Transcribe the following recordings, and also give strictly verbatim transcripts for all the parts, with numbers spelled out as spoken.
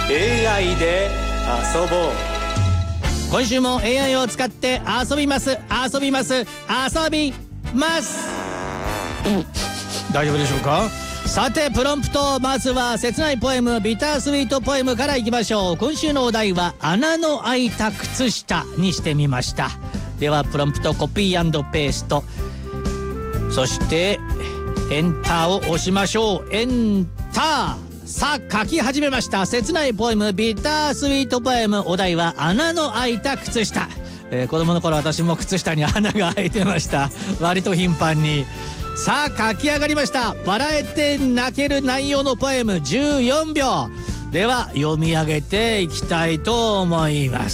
エーアイ で遊ぼう。 今週も エーアイ を使って遊びます遊びます遊びます、うん、大丈夫でしょうか。さてプロンプト、まずは切ないポエムビタースイートポエムからいきましょう。今週のお題は穴の開いた靴下にしてみました。ではプロンプトコピー&ペースト、そしてエンターを押しましょう。エンター。さあ書き始めました。切ないポエムビタースイートポエム、お題は穴の開いた靴下。えー、子供の頃私も靴下に穴が開いてました。割と頻繁に。さあ書き上がりました。笑えて泣ける内容のポエムじゅうよんびょうでは読み上げていきたいと思います。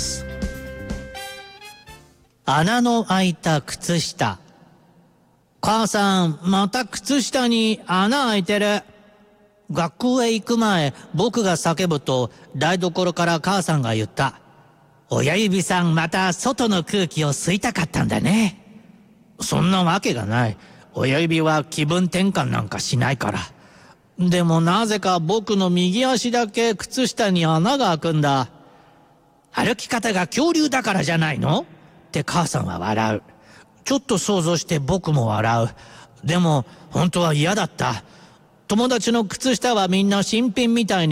穴の開いた靴下。母さん、また靴下に穴開いてる。学校へ行く前、僕が叫ぶと台所から母さんが言った。親指さん、また外の空気を吸いたかったんだね。そんなわけがない。親指は気分転換なんかしないから。でもなぜか僕の右足だけ靴下に穴が開くんだ。歩き方が恐竜だからじゃないの？って母さんは笑う。ちょっと想像して僕も笑う。でも本当は嫌だった。友達の靴下はみんな新品みたいに